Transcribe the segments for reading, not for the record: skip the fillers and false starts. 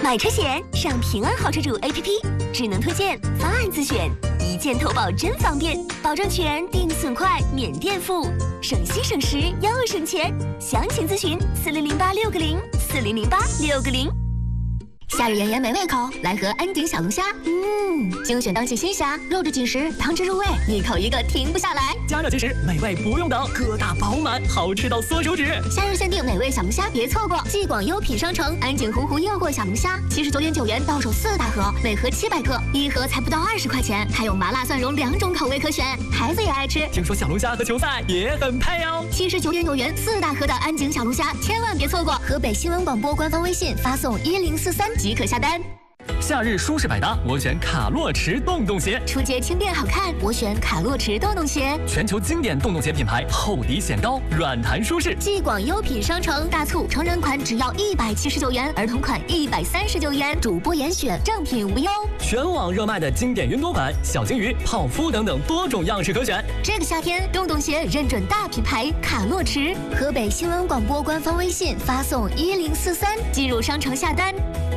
买车险上平安好车主 APP， 智能推荐，方案自选，一键投保真方便，保证全，定损快，免垫付，省心省时又省钱。详情咨询4008-660，4008-660。夏日炎炎美味口，来盒安鼎小龙虾。精选当季新虾，肉质紧实，汤汁入味，一口一个停不下来。 加热即食，美味不用等，个大饱满，好吃到缩手指。 夏日限定美味小龙虾，别错过！继广优品商城安井洪湖诱惑小龙虾，79.9元到手4大盒，每盒700克，一盒才不到20块钱，还有麻辣蒜蓉2种口味可选，孩子也爱吃。 听说小龙虾和球赛也很配哦。 79.9元4大盒的安井小龙虾，千万别错过！河北新闻广播官方微信发送1043即可下单。 夏日舒适百搭，我选卡洛驰洞洞鞋。 出街轻便好看，我选卡洛驰洞洞鞋。 全球经典洞洞鞋品牌，厚底显高，软弹舒适。 继广优品商城大促，成人款只要179元，儿童款139元，主播严选，正品无忧。 全网热卖的经典云朵款、小金鱼、泡芙等等多种样式可选。 这个夏天，洞洞鞋认准大品牌卡洛驰。河北新闻广播官方微信发送1043，进入商城下单。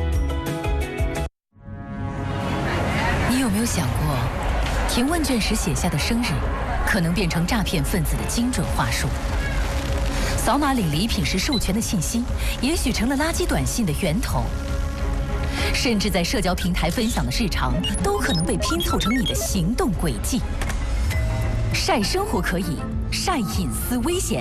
你有没有想过，填问卷时写下的生日，可能变成诈骗分子的精准话术？扫码领礼品时授权的信息，也许成了垃圾短信的源头。甚至在社交平台分享的日常，都可能被拼凑成你的行动轨迹。晒生活可以，晒隐私危险。